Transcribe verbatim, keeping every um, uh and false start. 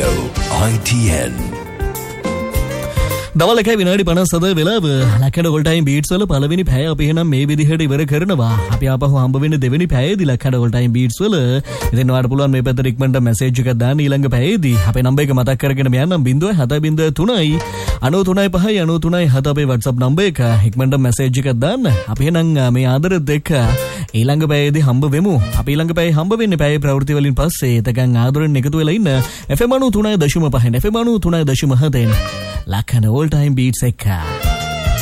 Radio I T N. දවල් එකයි විනාඩි පනස් හත වෙලාව ලක්කඩ ඕල් ටයිම් බීට්ස් වල පළවෙනි පැය අපි එහෙනම් මේ විදිහට ඉවර කරනවා. අපි ආපහු හම්බ වෙන්නේ දෙවෙනි පැයේදී ලක්කඩ ඕල් ටයිම් බීට්ස් වල. ඉතින් ඔයාලට පුළුවන් මේ පැත්තට ඉක්මනට මැසේජ් එකක් දාන්න ඊළඟ පැයේදී. අපේ නම්බර් එක මතක් කරගෙන යන්නම් zero seven zero three nine three five nine three seven අපේ WhatsApp නම්බර් එක. ඉක්මනට මැසේජ් එකක් දාන්න. අපි එහෙනම් මේ ආදරෙත් එක්ක ඊළඟ පැයේදී හම්බ වෙමු. අපි ඊළඟ පැයේ හම්බ වෙන්නේ පැයේ ප්‍රවෘත්ති වලින් පස්සේ. එතකන් ආදරෙන් එකතු වෙලා ඉන්න F M ninety three point five F M ninety three point five F M ninety three point seven ලක්කඩ all time beats එක.